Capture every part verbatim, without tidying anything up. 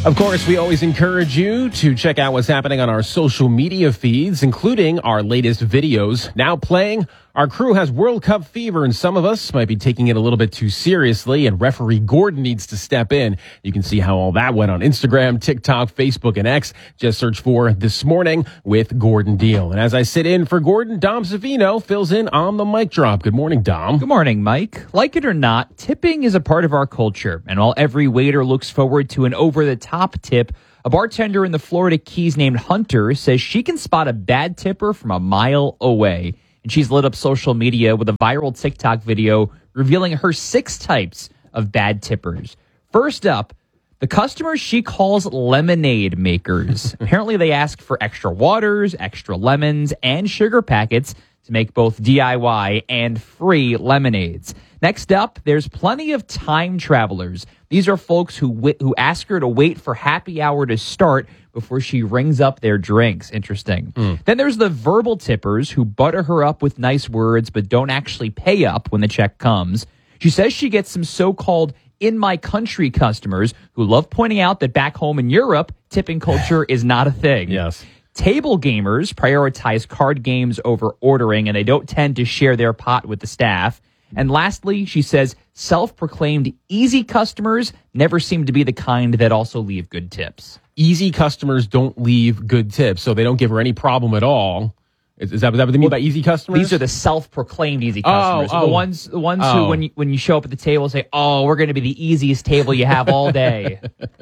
Of course, we always encourage you to check out what's happening on our social media feeds, including our latest videos. Now playing, our crew has World Cup fever, and some of us might be taking it a little bit too seriously, and referee Gordon needs to step in. You can see how all that went on Instagram, TikTok, Facebook, and X. Just search for This Morning with Gordon Deal. And as I sit in for Gordon, Dom Savino fills in on the mic drop. Good morning, Dom. Good morning, Mike. Like it or not, tipping is a part of our culture, and while every waiter looks forward to an over-the-top top tip, a bartender in the Florida Keys named Hunter says she can spot a bad tipper from a mile away. And she's lit up social media with a viral TikTok video revealing her six types of bad tippers. First up, the customers she calls lemonade makers. Apparently they ask for extra waters, extra lemons, and sugar packets to make both D I Y and free lemonades. Next up, there's plenty of time travelers. These are folks who w- who ask her to wait for happy hour to start before she rings up their drinks. Interesting. Mm. Then there's the verbal tippers who butter her up with nice words but don't actually pay up when the check comes. She says she gets some so-called in my country customers who love pointing out that back home in Europe, tipping culture is not a thing. Yes. Table gamers prioritize card games over ordering, and they don't tend to share their pot with the staff. And lastly, she says self-proclaimed easy customers never seem to be the kind that also leave good tips. Easy customers don't leave good tips, so they don't give her any problem at all. Is, is, that, is that what they mean well, by easy customers? These are the self-proclaimed easy customers. Oh, the oh. ones, the ones oh. who, when you, when you show up at the table, say, "Oh, we're going to be the easiest table you have all day."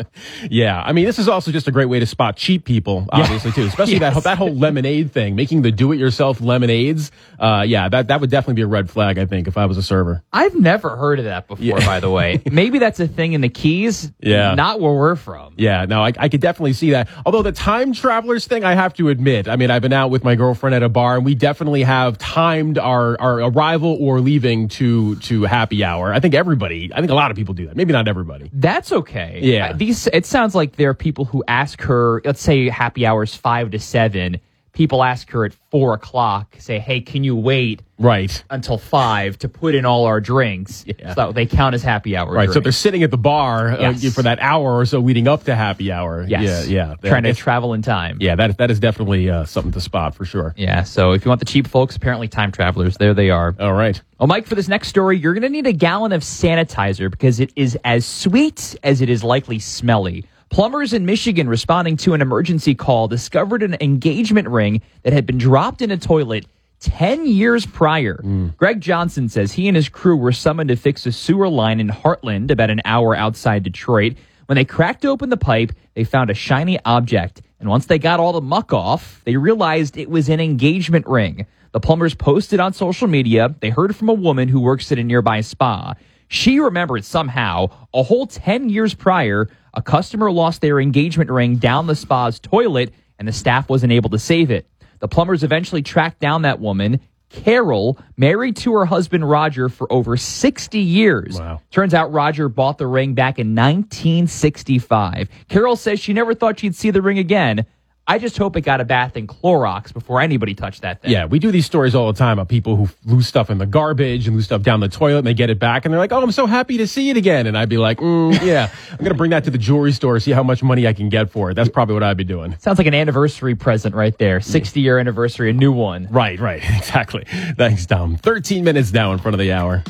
Yeah, I mean, this is also just a great way to spot cheap people, obviously, yeah. too. Especially yes. that that whole lemonade thing, making the do-it-yourself lemonades. Uh, yeah, that that would definitely be a red flag, I think, if I was a server. I've never heard of that before, yeah. by the way. Maybe that's a thing in the Keys. Yeah, not where we're from. Yeah, no, I, I could definitely see that. Although the time travelers thing, I have to admit, I mean, I've been out with my girlfriend at a bar, and we definitely have timed our, our arrival or leaving to to happy hour. I think everybody, I think a lot of people do that. Maybe not everybody. That's okay. Yeah. Uh, these, it sounds like there are people who ask her, let's say happy hour's five to seven. People ask her at four o'clock, say, "Hey, can you wait right until five to put in all our drinks?" Yeah. So they count as happy hour. Right. drinks. So they're sitting at the bar yes. uh, for that hour or so leading up to happy hour. Yes. Yeah. Yeah. Trying to travel in time. Yeah. That that is definitely uh, something to spot for sure. Yeah. So if you want the cheap folks, apparently time travelers, there they are. All right. Well, Mike, for this next story, you're going to need a gallon of sanitizer because it is as sweet as it is likely smelly. Plumbers in Michigan responding to an emergency call discovered an engagement ring that had been dropped in a toilet ten years prior. Mm. Greg Johnson says he and his crew were summoned to fix a sewer line in Heartland, about an hour outside Detroit. When they cracked open the pipe, they found a shiny object. And once they got all the muck off, they realized it was an engagement ring. The plumbers posted on social media. They heard from a woman who works at a nearby spa. She remembered somehow a whole ten years prior, a customer lost their engagement ring down the spa's toilet, and the staff wasn't able to save it. The plumbers eventually tracked down that woman, Carol, married to her husband Roger for over sixty years. Wow. Turns out Roger bought the ring back in nineteen sixty-five. Carol says she never thought she'd see the ring again. I just hope it got a bath in Clorox before anybody touched that thing. Yeah, we do these stories all the time of people who lose stuff in the garbage and lose stuff down the toilet, and they get it back, and they're like, "Oh, I'm so happy to see it again." And I'd be like, mm, yeah, I'm going to bring that to the jewelry store, see how much money I can get for it. That's probably what I'd be doing. Sounds like an anniversary present right there. sixty-year anniversary, a new one. Right, right, exactly. Thanks, Dom. thirteen minutes now in front of the hour.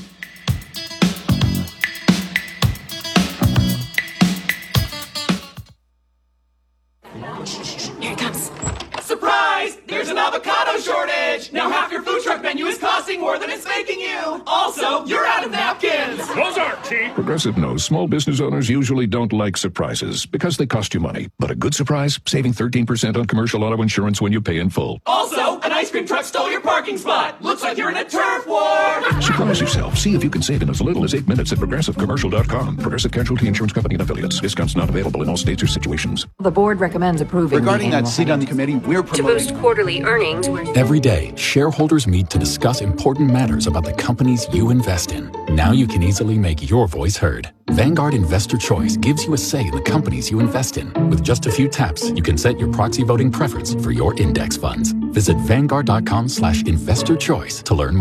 Here it comes. Surprise! There's an avocado shortage! Now half your food truck menu is costing more than it's making you! Also, you're out of napkins! Those aren't cheap! Progressive knows small business owners usually don't like surprises because they cost you money. But a good surprise? Saving thirteen percent on commercial auto insurance when you pay in full. Also, an ice cream truck stole your parking spot! Looks like you're in a turf war! Surprise yourself. See if you can save in as little as eight minutes at progressive commercial dot com. Progressive Casualty Insurance Company and Affiliates. Discounts not available in all states or situations. The board recommends approving Regarding the that seat on the committee, we're promoting... to boost quarterly earnings. Every day, shareholders meet to discuss important matters about the companies you invest in. Now you can easily make your voice heard. Vanguard Investor Choice gives you a say in the companies you invest in. With just a few taps, you can set your proxy voting preference for your index funds. Visit Vanguard dot com slash investor choice to learn more.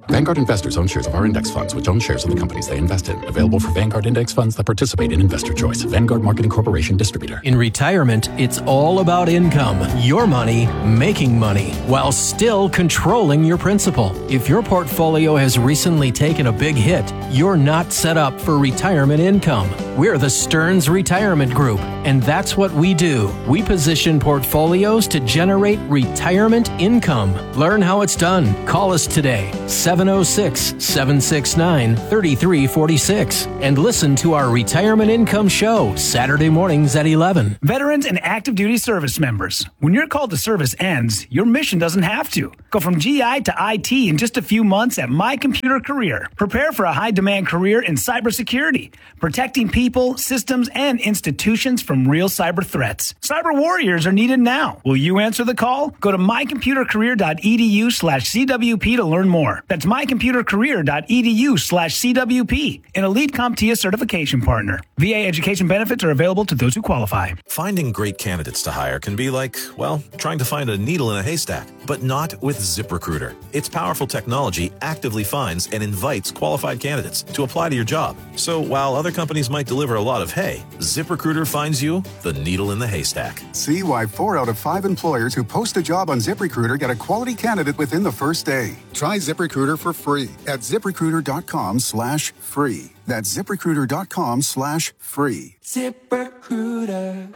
Vanguard investors own shares of our index funds, which own shares of the companies they invest in. Available for Vanguard index funds that participate in Investor Choice. Vanguard Marketing Corporation distributor. In retirement, it's all about income. Your money making money while still controlling your principal. If your portfolio has recently taken a big hit, you're not set up for retirement income. We're the Stearns Retirement Group, and that's what we do. We position portfolios to generate retirement income. Learn how it's done. Call us today, seven oh six, seven six nine, three three four six, and listen to our Retirement Income Show, Saturday mornings at eleven. Veterans and active duty service members, when your call to service ends, your mission doesn't have to. Go from G I to I T in just a few months at My Computer Career. Prepare for a high-demand career in cybersecurity, protecting people, systems, and institutions from real cyber threats. Cyber warriors are needed now. Will you answer the call? Go to mycomputercareer.edu slash CWP to learn more. That's mycomputercareer.edu slash CWP, an elite CompTIA certification partner. V A education benefits are available to those who qualify. Finding great candidates to hire can be like, well, trying to find a needle in a haystack, but not with ZipRecruiter. Its powerful technology actively finds and invites qualified candidates to apply to your job. So while other companies might deliver a lot of hay, ZipRecruiter finds you the needle in the haystack. See why four out of five employers who post a job on ZipRecruiter get a quality candidate within the first day. Try ZipRecruiter for free at ZipRecruiter.com slash free. That's ZipRecruiter.com slash free. ZipRecruiter.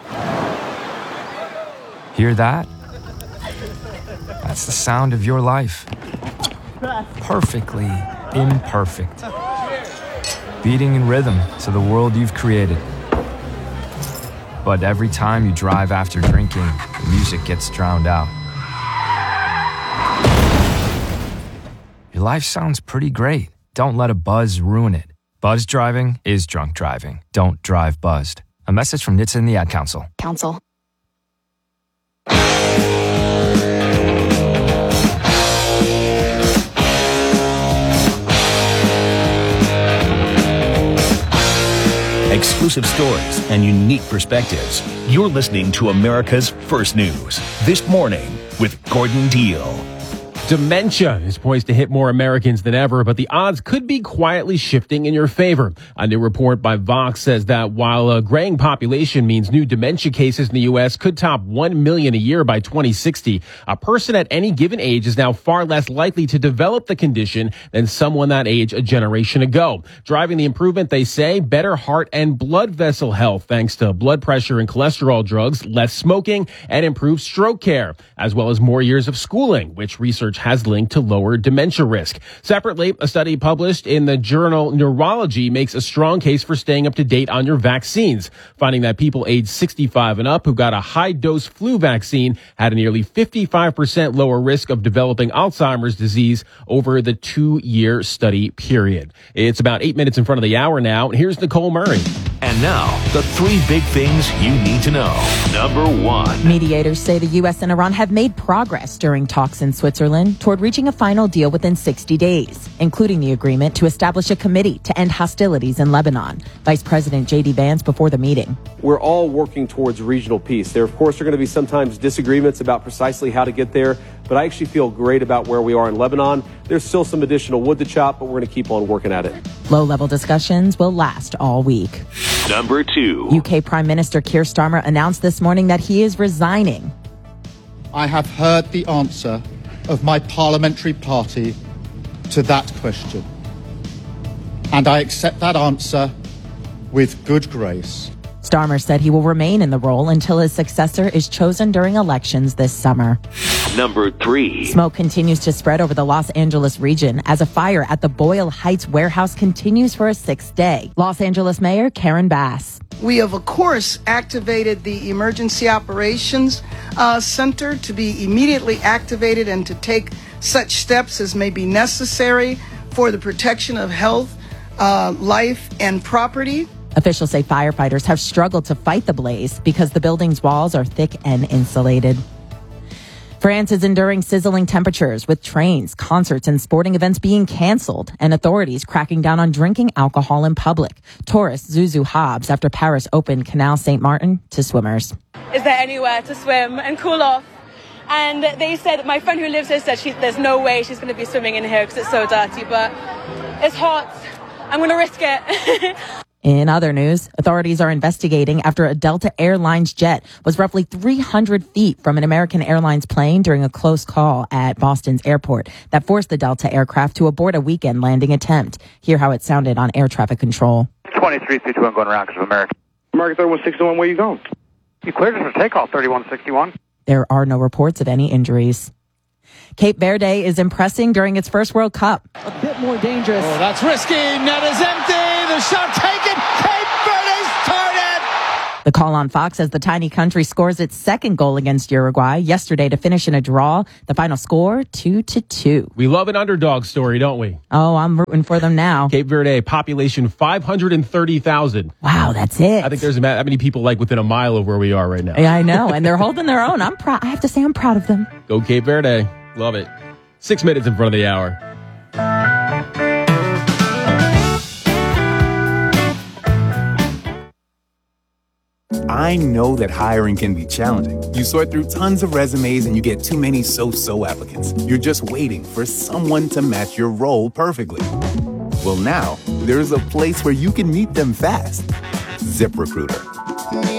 Hear that? That's the sound of your life. Perfectly imperfect. Beating in rhythm to the world you've created. But every time you drive after drinking, the music gets drowned out. Your life sounds pretty great. Don't let a buzz ruin it. Buzz driving is drunk driving. Don't drive buzzed. A message from N H T S A and the Ad Council. Council. Exclusive stories and unique perspectives. You're listening to America's First News. This morning with Gordon Deal. Dementia is poised to hit more Americans than ever, but the odds could be quietly shifting in your favor. A new report by Vox says that while a graying population means new dementia cases in the U S could top one million a year by twenty sixty, a person at any given age is now far less likely to develop the condition than someone that age a generation ago. Driving the improvement, they say, better heart and blood vessel health thanks to blood pressure and cholesterol drugs, less smoking, and improved stroke care, as well as more years of schooling, which research has linked to lower dementia risk. Separately, a study published in the journal Neurology makes a strong case for staying up to date on your vaccines, finding that people aged sixty-five and up who got a high-dose flu vaccine had a nearly fifty-five percent lower risk of developing Alzheimer's disease over the two-year study period. It's about eight minutes in front of the hour now. Here's Nicole Murray. And now, the three big things you need to know. Number one. Mediators say the U S and Iran have made progress during talks in Switzerland toward reaching a final deal within sixty days, including the agreement to establish a committee to end hostilities in Lebanon. Vice President J D Vance before the meeting. We're all working towards regional peace. There, of course, are going to be sometimes disagreements about precisely how to get there, but I actually feel great about where we are in Lebanon. There's still some additional wood to chop, but we're going to keep on working at it. Low-level discussions will last all week. Number two. U K Prime Minister Keir Starmer announced this morning that he is resigning. I have heard the answer of my parliamentary party to that question, and I accept that answer with good grace. Starmer said he will remain in the role until his successor is chosen during elections this summer. Number three. Smoke continues to spread over the Los Angeles region as a fire at the Boyle Heights warehouse continues for a sixth day. Los Angeles Mayor Karen Bass. We have, of course, activated the Emergency Operations uh, Center to be immediately activated and to take such steps as may be necessary for the protection of health, uh, life, and property. Officials say firefighters have struggled to fight the blaze because the building's walls are thick and insulated. France is enduring sizzling temperatures with trains, concerts, and sporting events being canceled and authorities cracking down on drinking alcohol in public. Tourist Zuzu Hobbs after Paris opened Canal Saint Martin to swimmers. Is there anywhere to swim and cool off And they said, my friend who lives here said she, there's no way she's going to be swimming in here because it's so dirty, but it's hot. I'm going to risk it. In other news, authorities are investigating after a Delta Airlines jet was roughly three hundred feet from an American Airlines plane during a close call at Boston's airport that forced the Delta aircraft to abort a weekend landing attempt. Hear how it sounded on air traffic control. twenty-three fifty-one going around because of American. American thirty-one sixty-one, where you going? You cleared us for takeoff, thirty-one sixty-one. There are no reports of any injuries. Cape Verde is impressing during its first World Cup. A bit more dangerous. Oh, that's risky. Net is empty. The shot taken. Cape Verde's started. The call on Fox as the tiny country scores its second goal against Uruguay yesterday to finish in a draw. The final score, two to two. We love an underdog story, don't we? Oh, I'm rooting for them now. Cape Verde, population five hundred thirty thousand. Wow, that's it. I think there's that many people like within a mile of where we are right now. Yeah, I know. And they're holding their own. I'm proud. I have to say I'm proud of them. Go Cape Verde. Love it. Six minutes in front of the hour. I know that hiring can be challenging. You sort through tons of resumes and you get too many so-so applicants. You're just waiting for someone to match your role perfectly. Well, now, there's a place where you can meet them fast. ZipRecruiter.